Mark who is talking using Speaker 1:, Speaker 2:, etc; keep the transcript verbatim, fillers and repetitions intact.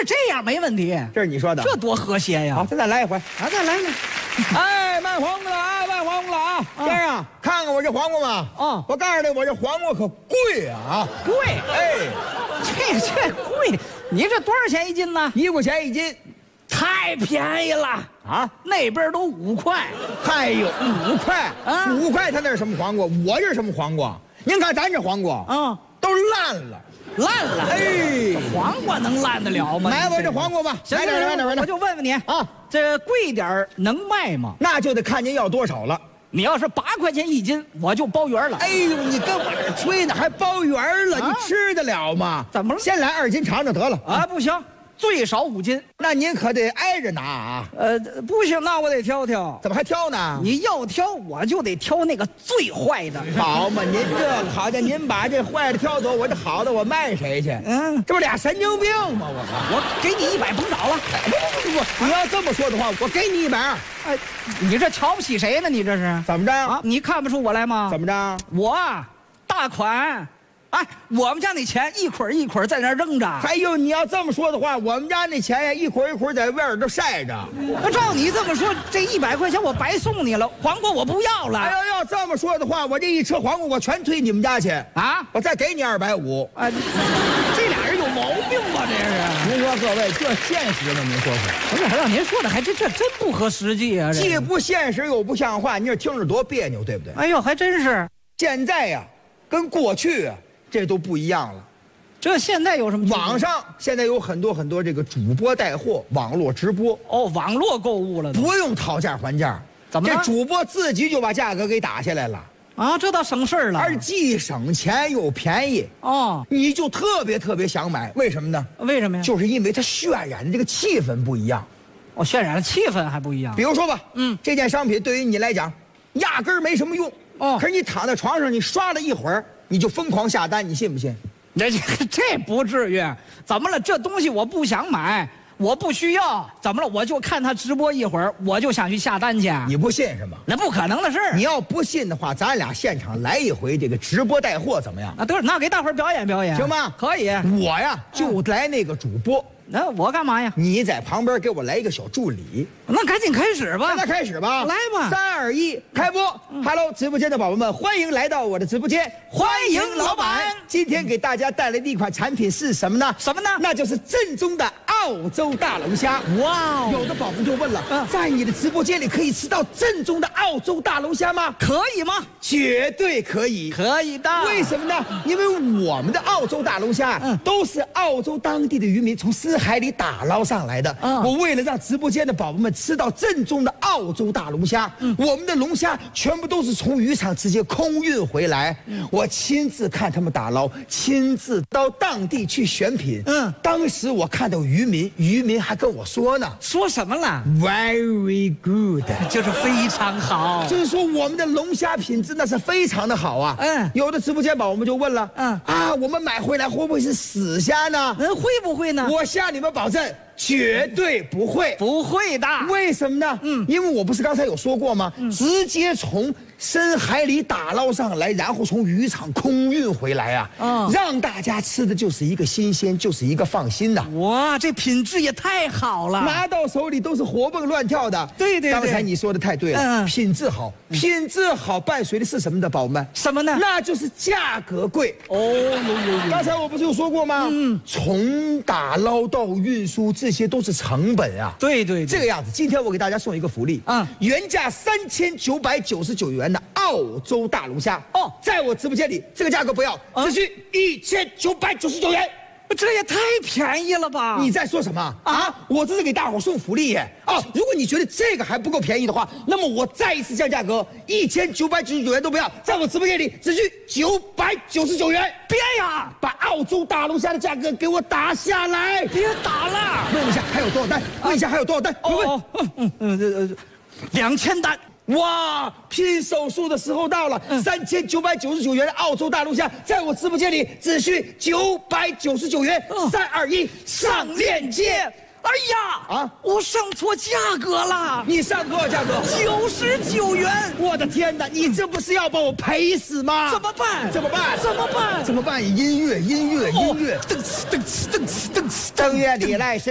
Speaker 1: 这样没问题。
Speaker 2: 这是你说的，
Speaker 1: 这多和谐呀！
Speaker 2: 好，再再来一回。
Speaker 1: 啊，再来来。
Speaker 2: 哎，卖黄瓜的啊，卖黄瓜的啊！先生，看看我这黄瓜吧。
Speaker 1: 哦，
Speaker 2: 我告诉你，我这黄瓜可贵啊！
Speaker 1: 贵，
Speaker 2: 哎，
Speaker 1: 这这贵，你这多少钱一斤呢？
Speaker 2: 一块钱一斤，
Speaker 1: 太便宜了
Speaker 2: 啊！
Speaker 1: 那边都五块。
Speaker 2: 还有五块
Speaker 1: 啊，
Speaker 2: 五块，他那是什么黄瓜？我这是什么黄瓜？您看咱这黄瓜，
Speaker 1: 嗯，
Speaker 2: 都烂了。
Speaker 1: 烂了，
Speaker 2: 哎，
Speaker 1: 黄瓜能烂得了吗？
Speaker 2: 买我这黄瓜吧，
Speaker 1: 买点买点买点。我就问问你啊，这贵点能卖吗？
Speaker 2: 那就得看您要多少了。
Speaker 1: 你要是八块钱一斤，我就包圆了。
Speaker 2: 哎呦，你跟我这吹呢，还包圆了？
Speaker 1: 啊、
Speaker 2: 你吃得了吗？
Speaker 1: 怎么了？
Speaker 2: 先来二斤尝尝得了
Speaker 1: 啊！不行，最少五斤。
Speaker 2: 那您可得挨着拿啊。
Speaker 1: 呃，不行，那我得挑挑。
Speaker 2: 怎么还挑呢？
Speaker 1: 你要挑，我就得挑那个最坏的。
Speaker 2: 好嘛，您这好的，您把这坏的挑走，我这好的我卖谁去？
Speaker 1: 嗯，
Speaker 2: 这不俩神经病吗？我
Speaker 1: 我给你一百，甭找了。
Speaker 2: 不不不不，你要这么说的话，我给你一百二。
Speaker 1: 哎，你这瞧不起谁呢？你这是
Speaker 2: 怎么着
Speaker 1: 啊？你看不出我来吗？
Speaker 2: 怎么着？
Speaker 1: 我大款。哎，我们家那钱一捆一捆在那扔着。
Speaker 2: 哎呦，你要这么说的话，我们家那钱呀一捆一捆在外边都晒着。
Speaker 1: 那照你这么说，这一百块钱我白送你了，黄瓜我不要了。
Speaker 2: 哎呦，要这么说的话，我这一车黄瓜我全推你们家去
Speaker 1: 啊！
Speaker 2: 我再给你二百五。
Speaker 1: 哎，这俩人有毛病吧？这是？
Speaker 2: 您说各位，这现实吗？您说说。
Speaker 1: 不是，让您说的还这这真不合实际啊！
Speaker 2: 既不现实又不像话，你这听着多别扭，对不对？
Speaker 1: 哎呦，还真是。
Speaker 2: 现在呀，跟过去啊。这都不一样了，
Speaker 1: 这现在有什么？
Speaker 2: 网上现在有很多很多这个主播带货、网络直播
Speaker 1: 哦，网络购物了，
Speaker 2: 不用讨价还价，
Speaker 1: 怎么了？
Speaker 2: 这主播自己就把价格给打下来了
Speaker 1: 啊，这倒省事了，
Speaker 2: 而既省钱又便宜
Speaker 1: 哦，
Speaker 2: 你就特别特别想买，为什么呢？
Speaker 1: 为什么呀？
Speaker 2: 就是因为它渲染的这个气氛不一样，
Speaker 1: 哦，渲染的气氛还不一样。
Speaker 2: 比如说吧，
Speaker 1: 嗯，
Speaker 2: 这件商品对于你来讲，压根儿没什么用哦，可是你躺在床上，你刷了一会儿，你就疯狂下单，你信不信？
Speaker 1: 这这不至于，怎么了？这东西我不想买，我不需要，怎么了？我就看他直播一会儿，我就想去下单去。
Speaker 2: 你不信是吗？
Speaker 1: 那不可能的事。
Speaker 2: 你要不信的话，咱俩现场来一回这个直播带货怎么样？
Speaker 1: 啊，得，那给大伙儿表演表演，
Speaker 2: 行吗？
Speaker 1: 可以。
Speaker 2: 我呀就来那个主播，
Speaker 1: 那我干嘛呀？
Speaker 2: 你在旁边给我来一个小助理。
Speaker 1: 那赶紧开始吧，
Speaker 2: 那开始吧，
Speaker 1: 来吧，
Speaker 2: 三二一，开播。
Speaker 1: 嗯、
Speaker 2: Hello， 直播间的宝宝们，欢迎来到我的直播间，
Speaker 1: 欢迎老板。
Speaker 2: 今天给大家带来的一款产品是什么呢？
Speaker 1: 什么呢？
Speaker 2: 那就是正宗的澳洲大龙虾。
Speaker 1: 哇，
Speaker 2: 有的宝宝就问了，
Speaker 1: 嗯、
Speaker 2: 在你的直播间里可以吃到正宗的澳洲大龙虾吗？
Speaker 1: 可以吗？
Speaker 2: 绝对可以，
Speaker 1: 可以的。
Speaker 2: 为什么呢？因为我们的澳洲大龙虾，嗯，都是澳洲当地的渔民从深海里打捞上来的。嗯，我为了让直播间的宝宝们吃到正宗的澳洲大龙虾，嗯，我们的龙虾全部都是从渔场直接空运回来。嗯，我亲自看他们打捞，亲自到当地去选品。嗯，当时我看到渔民，渔民还跟我说呢，
Speaker 1: 说什么了
Speaker 2: ？Very good，
Speaker 1: 就是非常好，
Speaker 2: 就是说我们的龙虾品质那是非常的好啊。
Speaker 1: 嗯，
Speaker 2: 有的直播间宝我们就问了，嗯啊，我们买回来会不会是死虾呢？
Speaker 1: 嗯，会不会呢？
Speaker 2: 我向你们保证。绝对不会，
Speaker 1: 不会的。
Speaker 2: 为什么呢？嗯，因为我不是刚才有说过吗？嗯，直接从深海里打捞上来，然后从渔场空运回来啊，嗯，让大家吃的就是一个新鲜，就是一个放心呐。
Speaker 1: 哇，这品质也太好了，
Speaker 2: 拿到手里都是活蹦乱跳的。
Speaker 1: 对对对，
Speaker 2: 刚才你说的太对了，嗯，品质好，品质好伴随的是什么的，宝宝们？
Speaker 1: 什么呢？
Speaker 2: 那就是价格贵。哦，有有有。刚才我不是有说过吗？嗯，从打捞到运输。这些都是成本啊！
Speaker 1: 对对，
Speaker 2: 这个样子。今天我给大家送一个福利，嗯，原价三千九百九十九元的澳洲大龙虾哦，在我直播间里这个价格不要，只需一千九百九十九元。
Speaker 1: 这也太便宜了吧！
Speaker 2: 你在说什么啊？我这是给大伙送福利耶！哦，如果你觉得这个还不够便宜的话，那么我再一次降价格，一千九百九十九元都不要，在我直播间里只需九百九十九元。
Speaker 1: 别呀，
Speaker 2: 把澳洲大龙虾的价格给我打下来！
Speaker 1: 别打了！
Speaker 2: 问一下还有多少单？问一下还有多少单？
Speaker 1: 哦，嗯嗯嗯，两千单。
Speaker 2: 哇！拼手速的时候到了，三千九百九十九元的澳洲大龙虾，在我直播间里只需九百九十九元。三二一，上链接！
Speaker 1: 哎呀，啊，我上错价格了！
Speaker 2: 你上多少价格？
Speaker 1: 九十九元！
Speaker 2: 我的天哪，你这不是要把我赔死吗？
Speaker 1: 怎么办？
Speaker 2: 怎么办？
Speaker 1: 怎么办？
Speaker 2: 怎么办？音乐，音乐，音乐！
Speaker 1: 噔哧噔哧噔哧噔哧，
Speaker 2: 正月里来是。